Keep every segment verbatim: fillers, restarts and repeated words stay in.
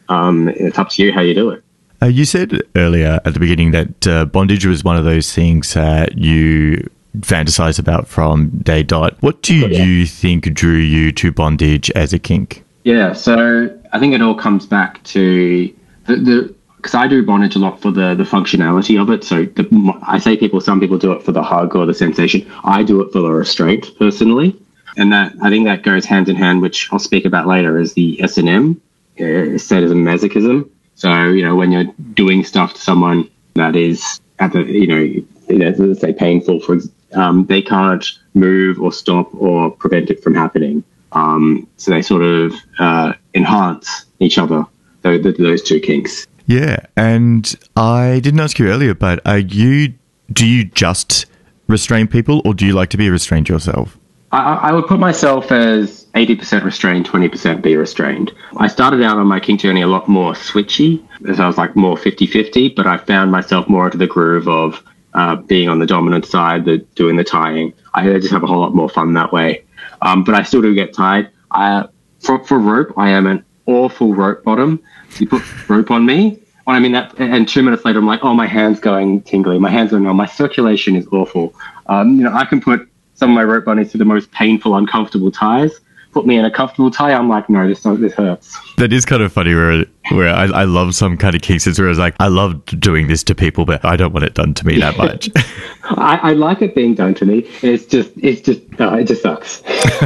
Um, it's up to you how you do it. Uh, you said earlier at the beginning that uh, bondage was one of those things that you fantasize about from day dot. What do Oh, yeah. you think drew you to bondage as a kink? Yeah, so I think it all comes back to the, the because I do bondage a lot for the, the functionality of it. So the, I say people, some people do it for the hug or the sensation. I do it for the restraint personally. And that I think that goes hand in hand, which I'll speak about later, is the S and M, uh, sadism, masochism. So, you know, when you're doing stuff to someone that is at the, you know, you know let's say painful, for um, they can't move or stop or prevent it from happening. Um, so they sort of uh, enhance each other, those, those two kinks. Yeah, and I didn't ask you earlier, but are you, do you just restrain people or do you like to be restrained yourself? I, I would put myself as eighty percent restrained, twenty percent be restrained. I started out on my kink journey a lot more switchy, as I was like more fifty-fifty, but I found myself more into the groove of uh, being on the dominant side, the, doing the tying. I just have a whole lot more fun that way. Um, but I still do get tied. I, for, for rope, I am an awful rope bottom. You put rope on me, I mean that, and two minutes later, I'm like, oh, my hand's going tingly. My hand's going numb. My circulation is awful. Um, you know, I can put some of my rope bunnies to the most painful, uncomfortable ties. Put me in a comfortable tie, I'm like, no, this this hurts. That is kind of funny where where I, I love some kind of kinks where it's like, I love doing this to people, but I don't want it done to me that much. I, I like it being done to me. It's just, it's just, uh, it just sucks.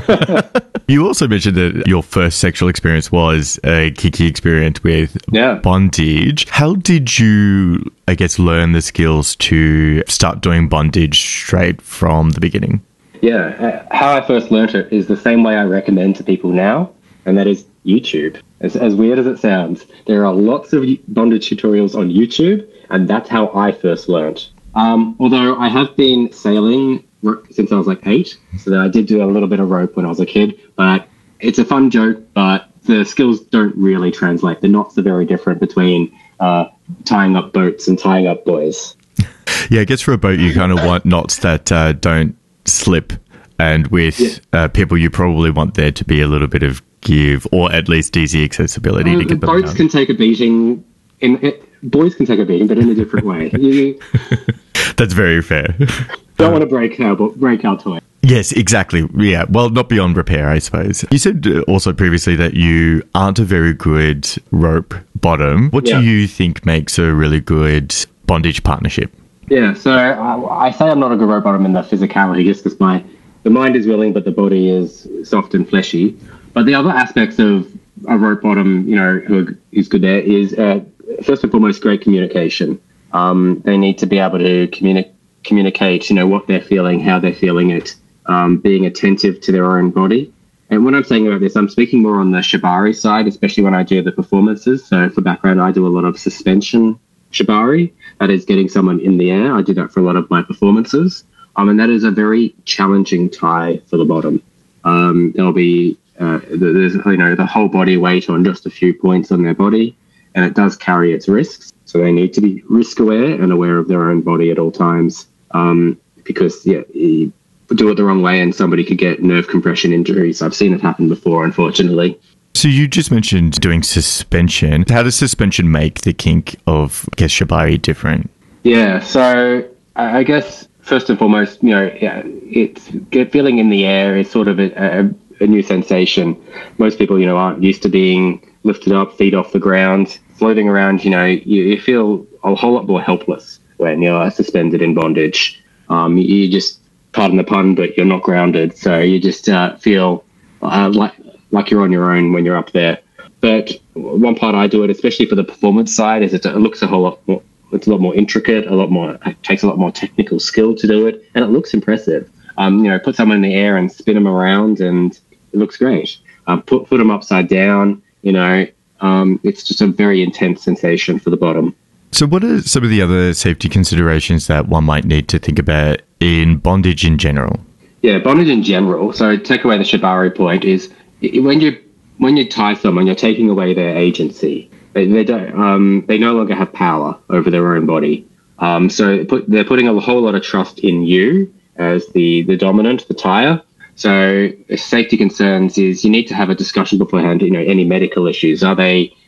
You also mentioned that your first sexual experience was a kinky experience with yeah. bondage. How did you, I guess, learn the skills to start doing bondage straight from the beginning? Yeah, uh, how I first learnt it is the same way I recommend to people now, and that is YouTube. As, as weird as it sounds, there are lots of bondage tutorials on YouTube, and that's how I first learnt. Um, although I have been sailing since I was like eight, so that I did do a little bit of rope when I was a kid, but it's a fun joke, but the skills don't really translate. The knots are very different between uh, tying up boats and tying up boys. Yeah, I guess for a boat, you kind of want knots that uh, don't slip, and with yeah. uh, people you probably want there to be a little bit of give, or at least easy accessibility uh, to get them boats down. Can take a beating in it, boys can take a beating, but in a different way. You, that's very fair. Don't want to break our break our toy. Yes, exactly. Yeah, well, not beyond repair, I suppose. You said also previously that you aren't a very good rope bottom. What yeah. do you think makes a really good bondage partnership? Yeah, so I, I say I'm not a good rope bottom in the physicality, just because my the mind is willing, but the body is soft and fleshy. But the other aspects of a rope bottom, you know, who is good there is uh, first and foremost great communication. Um, they need to be able to communi- communicate, you know, what they're feeling, how they're feeling it, um, being attentive to their own body. And when I'm saying about this, I'm speaking more on the shibari side, especially when I do the performances. So for background, I do a lot of suspension shibari. That is getting someone in the air. I do that for a lot of my performances. Um, and that is a very challenging tie for the bottom. Um, there'll be, uh, there's, you know, the whole body weight on just a few points on their body, and it does carry its risks. So they need to be risk aware and aware of their own body at all times. Um, because, yeah, you do it the wrong way and somebody could get nerve compression injuries. I've seen it happen before, unfortunately. So you just mentioned doing suspension. How does suspension make the kink of, I guess, shibari different? Yeah, so I guess first and foremost, you know, yeah, it's get feeling in the air is sort of a, a, a new sensation. Most people, you know, aren't used to being lifted up, feet off the ground, floating around. You know, you, you feel a whole lot more helpless when you're suspended in bondage. Um, you, you just, pardon the pun, but you're not grounded. So you just uh, feel uh, like like you're on your own when you're up there. But one part I do it, especially for the performance side, is it, it looks a whole lot more, it's a lot more intricate, a lot more, it takes a lot more technical skill to do it, and it looks impressive. Um, you know, put someone in the air and spin them around, and it looks great. Um, put put them upside down, you know, um, it's just a very intense sensation for the bottom. So what are some of the other safety considerations that one might need to think about in bondage in general? Yeah, bondage in general. So take away the shibari point is when you when you tie someone, you're taking away their agency. They, they don't. Um, they no longer have power over their own body. Um, so put, they're putting a whole lot of trust in you as the the dominant, the tire. So safety concerns is you need to have a discussion beforehand. You know, any medical issues, are they